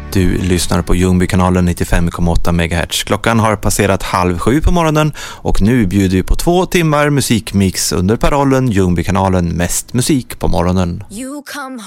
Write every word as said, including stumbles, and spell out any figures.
Du lyssnar på Ljungbykanalen nittiofem komma åtta megahertz. Klockan har passerat halv sju på morgonen och nu bjuder vi på två timmar musikmix under parollen Ljungbykanalen, mest musik på morgonen. You come